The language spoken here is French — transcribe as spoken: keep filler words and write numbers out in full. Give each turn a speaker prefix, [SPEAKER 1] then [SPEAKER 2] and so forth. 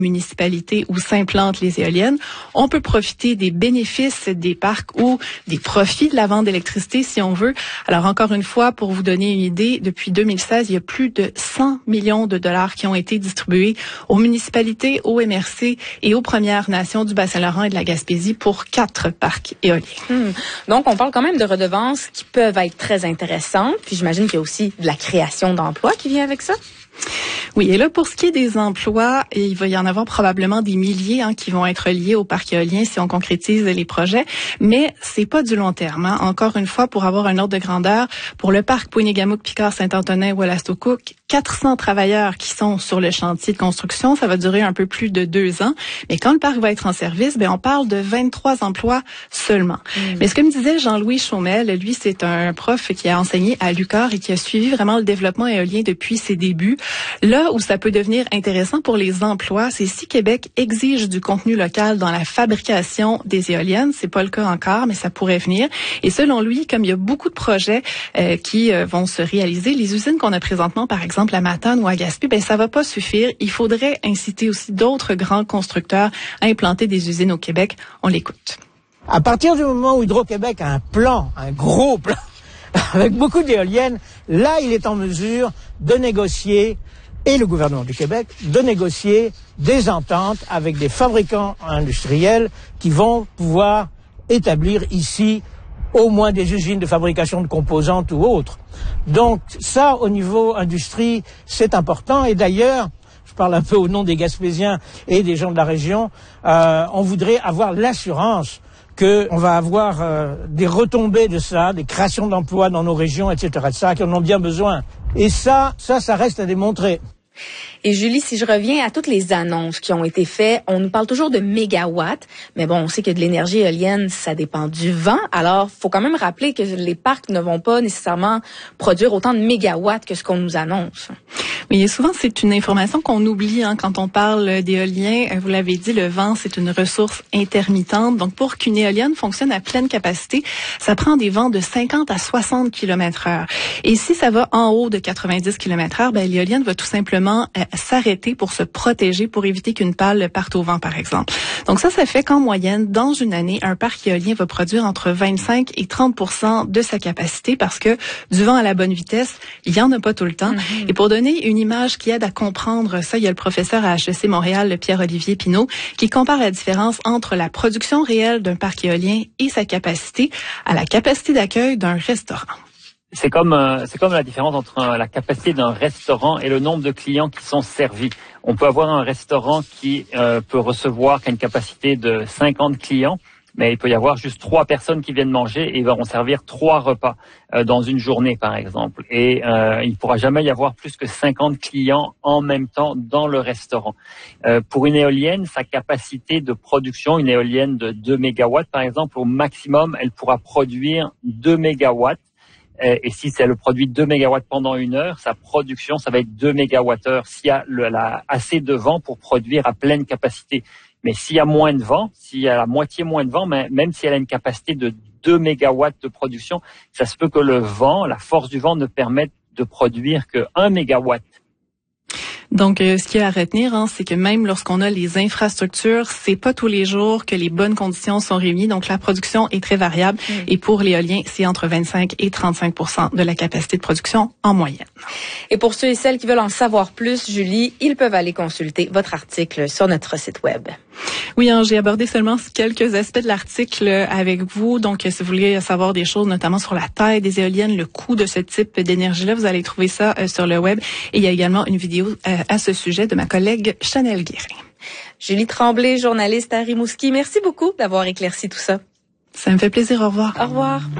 [SPEAKER 1] municipalités où s'implantent les éoliennes, on peut profiter des bénéfices des parcs ou des profits de la vente d'électricité si on veut. Alors encore une fois, pour vous donner une idée, depuis deux mille seize, il y a plus de cent millions de dollars qui ont été distribués aux municipalités, aux M R C et aux Premières Nations du Bas-Saint-Laurent et de la Gaspésie pour quatre parcs éoliens.
[SPEAKER 2] Hum. Donc on parle quand même de redevances qui peuvent être très intéressantes, puis j'imagine qu'il y a aussi de la création d'emplois qui vient avec ça.
[SPEAKER 1] Oui, et là, pour ce qui est des emplois, il va y en avoir probablement des milliers hein, qui vont être liés au parc éolien si on concrétise les projets, mais c'est pas du long terme. Hein. Encore une fois, pour avoir un ordre de grandeur, pour le parc Pointe-Égamook, Picard, Saint-Antonin, Wolastoquk, quatre cents travailleurs qui sont sur le chantier de construction, ça va durer un peu plus de deux ans. Mais quand le parc va être en service, ben on parle de vingt-trois emplois seulement. Mmh. Mais ce que me disait Jean-Louis Chaumel, lui, c'est un prof qui a enseigné à l'U Q A R et qui a suivi vraiment le développement éolien depuis ses débuts. Là où ça peut devenir intéressant pour les emplois, c'est si Québec exige du contenu local dans la fabrication des éoliennes. C'est pas le cas encore, mais ça pourrait venir. Et selon lui, comme il y a beaucoup de projets euh, qui euh, vont se réaliser, les usines qu'on a présentement, par exemple à Matane ou à Gaspé, ben ça va pas suffire. Il faudrait inciter aussi d'autres grands constructeurs à implanter des usines au Québec. On l'écoute.
[SPEAKER 3] À partir du moment où Hydro-Québec a un plan, un gros plan, avec beaucoup d'éoliennes, là, il est en mesure de négocier, et le gouvernement du Québec, de négocier des ententes avec des fabricants industriels qui vont pouvoir établir ici au moins des usines de fabrication de composantes ou autres. Donc ça, au niveau industrie, c'est important. Et d'ailleurs, je parle un peu au nom des Gaspésiens et des gens de la région, euh, on voudrait avoir l'assurance qu'on va avoir euh, des retombées de ça, des créations d'emplois dans nos régions, et cetera, et cetera, qui en ont bien besoin. Et ça, ça, ça reste à démontrer.
[SPEAKER 2] Et Julie, si je reviens à toutes les annonces qui ont été faites, on nous parle toujours de mégawatts, mais bon, on sait que de l'énergie éolienne, ça dépend du vent. Alors, faut quand même rappeler que les parcs ne vont pas nécessairement produire autant de mégawatts que ce qu'on nous annonce.
[SPEAKER 1] Oui, souvent, c'est une information qu'on oublie hein, quand on parle d'éolien. Vous l'avez dit, le vent, c'est une ressource intermittente. Donc, pour qu'une éolienne fonctionne à pleine capacité, ça prend des vents de cinquante à soixante kilomètres heure. Et si ça va en haut de quatre-vingt-dix kilomètres heure, ben, l'éolienne va tout simplement euh, s'arrêter pour se protéger, pour éviter qu'une pale parte au vent, par exemple. Donc ça, ça fait qu'en moyenne, dans une année, un parc éolien va produire entre vingt-cinq et trente pour cent de sa capacité parce que du vent à la bonne vitesse, il y en a pas tout le temps. Mm-hmm. Et pour donner une image qui aide à comprendre ça, il y a le professeur à H E C Montréal, le Pierre-Olivier Pinault, qui compare la différence entre la production réelle d'un parc éolien et sa capacité à la capacité d'accueil d'un restaurant.
[SPEAKER 4] C'est comme euh, c'est comme la différence entre euh, la capacité d'un restaurant et le nombre de clients qui sont servis. On peut avoir un restaurant qui euh, peut recevoir qu'une capacité de cinquante clients, mais il peut y avoir juste trois personnes qui viennent manger et ils vont servir trois repas euh, dans une journée, par exemple. Et euh, il ne pourra jamais y avoir plus que cinquante clients en même temps dans le restaurant. Euh, pour une éolienne, sa capacité de production, une éolienne de deux mégawatts, par exemple, au maximum, elle pourra produire deux mégawatts. Et si c'est le produit deux mégawatts pendant une heure, sa production, ça va être deux mégawattheures s'il y a le, la, assez de vent pour produire à pleine capacité. Mais s'il y a moins de vent, s'il y a la moitié moins de vent, même si elle a une capacité de deux mégawatts de production, ça se peut que le vent, la force du vent ne permette de produire que un mégawatt.
[SPEAKER 1] Donc, euh, ce qu'il y a à retenir, hein, c'est que même lorsqu'on a les infrastructures, c'est pas tous les jours que les bonnes conditions sont réunies. Donc, la production est très variable. Mmh. Et pour l'éolien, c'est entre vingt-cinq et trente-cinq pour cent de la capacité de production en moyenne.
[SPEAKER 2] Et pour ceux et celles qui veulent en savoir plus, Julie, ils peuvent aller consulter votre article sur notre site web.
[SPEAKER 1] Oui, hein, j'ai abordé seulement quelques aspects de l'article avec vous. Donc, si vous voulez savoir des choses, notamment sur la taille des éoliennes, le coût de ce type d'énergie-là, vous allez trouver ça euh, sur le web. Et il y a également une vidéo euh, à ce sujet de ma collègue Chanel Guérin.
[SPEAKER 2] Julie Tremblay, journaliste à Rimouski, merci beaucoup d'avoir éclairci tout ça.
[SPEAKER 1] Ça me fait plaisir. Au revoir.
[SPEAKER 2] Au revoir.